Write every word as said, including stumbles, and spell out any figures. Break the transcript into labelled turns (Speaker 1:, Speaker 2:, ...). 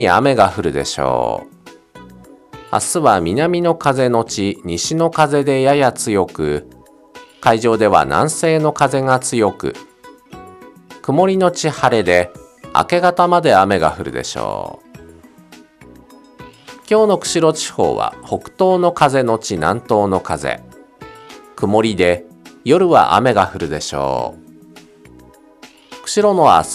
Speaker 1: 雨が降るでしょう。明日は南の風のち西の風でやや強く、海上では南西の風が強く、曇りのち晴れで明け方まで雨が降るでしょう。今日の釧路地方は北東の風のち南東の風、曇りで夜は雨が降るでしょう。釧路の明日